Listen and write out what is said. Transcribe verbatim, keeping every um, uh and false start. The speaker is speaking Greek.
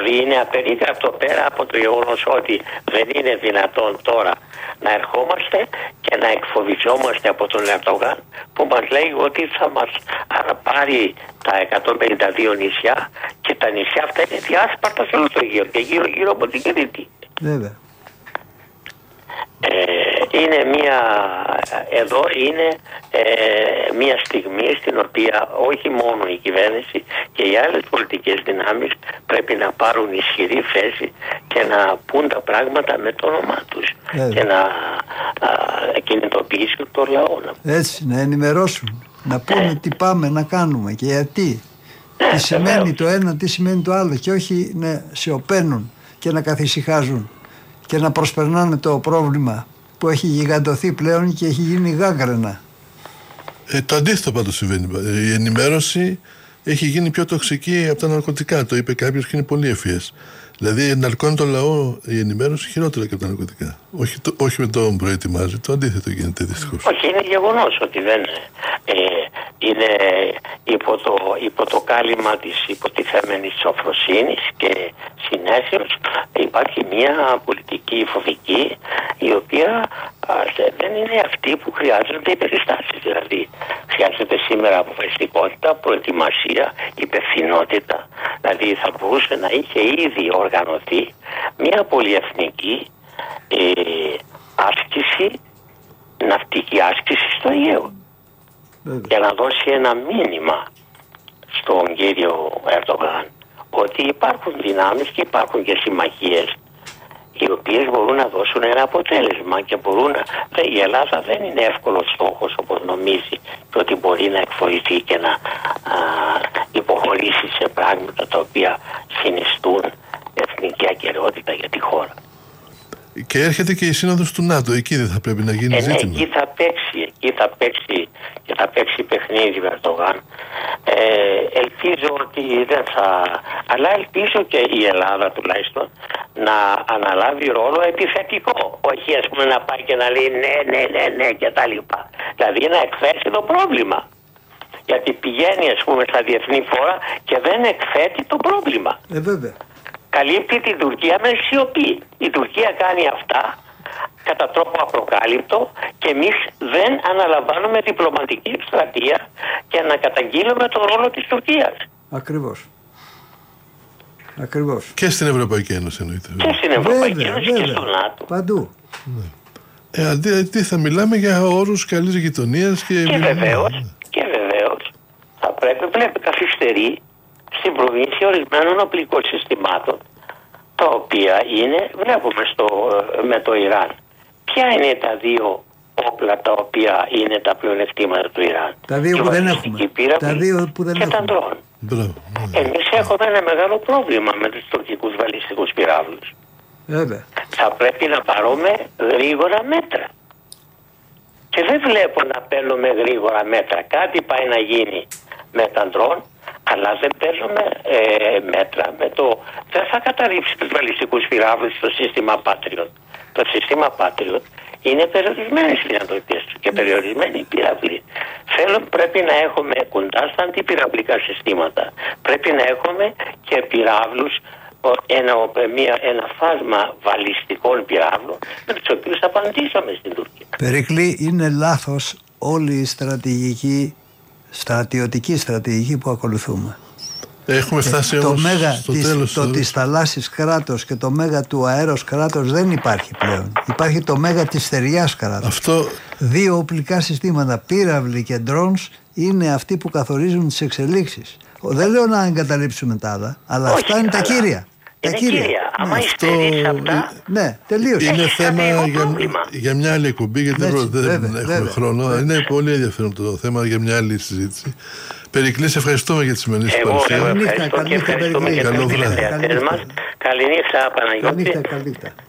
Δηλαδή είναι απερίγραπτο πέρα από το γεγονός ότι δεν είναι δυνατόν τώρα να ερχόμαστε και να εκφοβιζόμαστε από τον Ερντογάν που μας λέει ότι θα μας πάρει τα εκατόν πενήντα δύο νησιά και τα νησιά αυτά είναι διάσπαρτα σε όλο το Αιγαίο και γύρω γύρω από την Κρήτη. Βέβαια. Ε, είναι μια, εδώ είναι ε, μια στιγμή στην οποία όχι μόνο η κυβέρνηση και οι άλλες πολιτικές δυνάμεις πρέπει να πάρουν ισχυρή θέση και να πούν τα πράγματα με το όνομά τους. Βέβαια. Και να α, κινητοποιήσουν το λαό. Έτσι, να ενημερώσουν, να πούνε ε. τι πάμε να κάνουμε και γιατί, ε, τι σημαίνει βεβαίως. το ένα, τι σημαίνει το άλλο, και όχι να σιωπαίνουν και να καθησυχάζουν και να προσπερνάνε το πρόβλημα που έχει γιγαντωθεί πλέον και έχει γίνει γάγκρενα. Ε, το αντίθετο πάντως συμβαίνει. Η ενημέρωση έχει γίνει πιο τοξική από τα ναρκωτικά. Το είπε κάποιος και είναι πολύ ευφυές. Δηλαδή εναρκώνει το λαό η ενημέρωση χειρότερα και από τα ναρκωτικά. Όχι, το, όχι με το που προετοιμάζει, το αντίθετο γίνεται δυστυχώς. Όχι, είναι γεγονός ότι δεν ε, είναι υπό το, υπό το κάλυμα της υποτιθέμενης σοφροσύνης και συνέσεως υπάρχει μια πολιτική φοβική η οποία α, δεν είναι αυτή που χρειάζονται οι περιστάσεις. Δηλαδή χρειάζεται σήμερα αποφασιστικότητα, προετοιμασία, υπευθυνότητα. Δηλαδή θα μπορούσε να είχε ήδη οργανωθεί μια πολυεθνική ε, άσκηση, ναυτική άσκηση στο Αιγαίο. Για να δώσει ένα μήνυμα στον κύριο Ερντογάν ότι υπάρχουν δυνάμεις και υπάρχουν και συμμαχίες οι οποίες μπορούν να δώσουν ένα αποτέλεσμα και μπορούν να... Η Ελλάδα δεν είναι εύκολος στόχος όπως νομίζει και ότι μπορεί να εκφοβηθεί και να α, υποχωρήσει σε πράγματα τα οποία συνιστούν εθνική ακεραιότητα για τη χώρα. Και έρχεται και η σύνοδος του ΝΑΤΟ, εκεί δεν θα πρέπει να γίνει ε, ζήτημα. Εκεί θα παίξει, εκεί θα παίξει και θα παίξει παιχνίδι με Ερντογάν. Ε, ελπίζω ότι δεν θα... Αλλά ελπίζω και η Ελλάδα τουλάχιστον να αναλάβει ρόλο επιθετικό. Όχι ας πούμε να πάει και να λέει ναι, ναι, ναι, ναι και τα λοιπά. Δηλαδή να εκθέσει το πρόβλημα. Γιατί πηγαίνει ας πούμε στα διεθνή φόρα και δεν εκθέτει το πρόβλημα. Ε, βέβαια. Καλύπτει την Τουρκία με σιωπή. Η Τουρκία κάνει αυτά κατά τρόπο απροκάλυπτο και εμείς δεν αναλαμβάνουμε διπλωματική εκστρατεία και να καταγγείλουμε τον ρόλο της Τουρκίας. Ακριβώς. Ακριβώς. Και στην Ευρωπαϊκή Ένωση εννοείται. Και στην Ευρωπαϊκή βέβαια, Ένωση βέβαια. και στο ΝΑΤΟ. Παντού. Ναι. Ε, αντί θα μιλάμε για όρους καλής γειτονίας και... Και βεβαίως, και βεβαίως θα πρέπει, πρέπει καθυστερεί στην προβίνηση ορισμένων οπλικών συστημάτων τα οποία είναι, βλέπουμε στο, με το Ιράν. Ποια είναι τα δύο όπλα τα οποία είναι τα πλεονεκτήματα του Ιράν? Τα δύο που δεν έχουμε. Τα δύο που δεν και έχουμε. τα ντρόν. Εμείς έχουμε ένα μεγάλο πρόβλημα με τους τουρκικούς βαλιστικούς πυράβλους. Βέβαια. Θα πρέπει να πάρουμε γρήγορα μέτρα. Και δεν βλέπω να παίρνουμε γρήγορα μέτρα. Κάτι πάει να γίνει με τα ντρόν, αλλά δεν παίρνουμε ε, μέτρα. Με το... Δεν θα καταρρύψει τους βαλιστικούς πυράβλους στο σύστημα Patriot. Το σύστημα Patriot είναι περιορισμένες οι δυνατότητες του και περιορισμένοι πυράβλοι. Θέλω, πρέπει να έχουμε κοντά στα αντιπυραυλικά συστήματα. Πρέπει να έχουμε και πυράβλους, ένα, μια, ένα φάσμα βαλιστικών πυράβλων με τους οποίους απαντήσαμε στην Τουρκία. Περικλή, είναι λάθος όλη η στρατηγική, στρατιωτική στρατηγική που ακολουθούμε. Έχουμε φτάσει ε, όμως το μέγα στο της, τέλος. Το της θαλάσσης κράτος και το μέγα του αέρος κράτος δεν υπάρχει πλέον. Υπάρχει το μέγα της στεριάς κράτος. Αυτό... Δύο οπλικά συστήματα, πύραυλοι και ντρόνς, είναι αυτοί που καθορίζουν τις εξελίξεις. Δεν λέω να εγκαταλείψουμε τα άλλα, αλλά όχι, αυτά είναι αλλά... τα κύρια. Είναι τα κύρια. κύρια. Άμα αυτό... αυτά... Ναι, τελείως. Είναι έχει θέμα για, για μια άλλη εκπομπή, γιατί έτσι, δεν βέβαια, έχουμε βέβαια, χρόνο. βέβαια. Είναι πολύ ενδιαφέρον το θέμα για μια άλλη συζήτηση. Περικλή, σε ευχαριστούμε για τη σημερινή σου παρουσία. Εγώ ευχαριστώ και ευχαριστούμε και τους τηλεθεατές μας. Καληνύχτα, Παναγιώτη. Καληνύχτα, καληνύχτα.